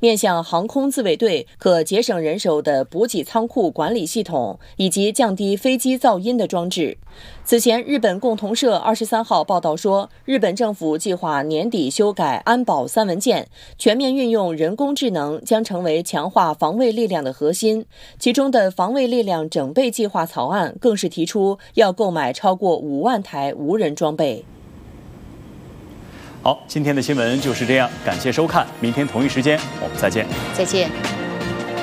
面向航空自卫队可节省人手的补给仓库管理系统，以及降低飞机噪音的装置。此前，日本共同社23号报道说，日本政府计划年底修改安保3文件，全面运用人工智能将成为强化防卫力量的核心。其中的防卫力量整备计划草案更是提出要购买超过5万台无人装备。 好，今天的新闻就是这样，感谢收看，明天同一时间我们再见。 再见。